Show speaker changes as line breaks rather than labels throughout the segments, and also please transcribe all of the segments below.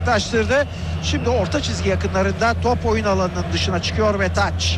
uzaklaştırdı. Şimdi orta çizgi yakınlarında top oyun alanının dışına çıkıyor ve taç.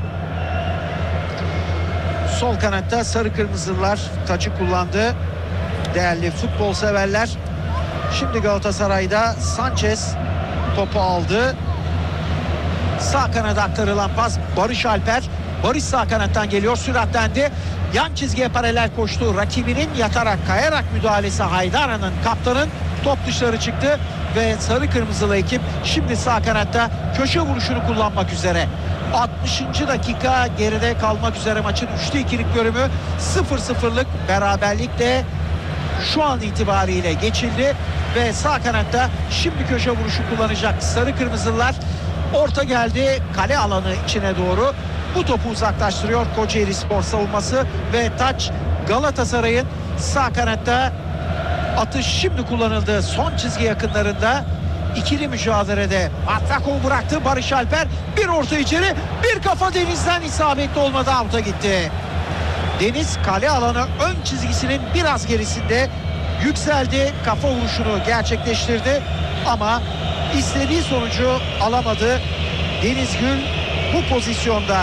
Sol kanatta sarı kırmızılar taçı kullandı. Değerli futbol severler. Şimdi Galatasaray'da Sanchez topu aldı. Sağ kanada aktarılan pas Barış Alper. Barış sağ kanattan geliyor, süratlendi. Yan çizgiye paralel koştu. Rakibinin yatarak kayarak müdahalesi Haydara'nın, kaptanın, top dışarı çıktı ve sarı kırmızılı ekip şimdi sağ kanatta köşe vuruşunu kullanmak üzere. 60. dakika geride kalmak üzere maçın 3'te 2'lik bölümü 0-0'lık beraberlikle şu an itibariyle geçildi ve sağ kanatta şimdi köşe vuruşu kullanacak sarı kırmızılar. Orta geldi kale alanı içine doğru. Bu topu uzaklaştırıyor Kocaeli Spor savunması ve taç Galatasaray'ın sağ kanatta. Atış şimdi kullanıldı son çizgi yakınlarında. İkili mücadelede Matrakov bıraktı, Barış Alper bir orta içeri, bir kafa Deniz'den isabetli olmadı, out'a gitti. Deniz kale alanı ön çizgisinin biraz gerisinde yükseldi, kafa vuruşunu gerçekleştirdi ama istediği sonucu alamadı. Deniz Gül bu pozisyonda.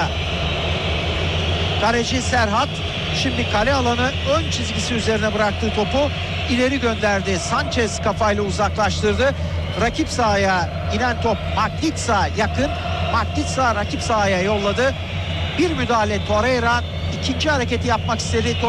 Kaleci Serhat şimdi kale alanı ön çizgisi üzerine bıraktığı topu ileri gönderdi. Sanchez kafayla uzaklaştırdı. Rakip sahaya inen top Maklitsa yakın. Maklitsa rakip sahaya yolladı. Bir müdahale Torreira, ikinci hareketi yapmak istedi.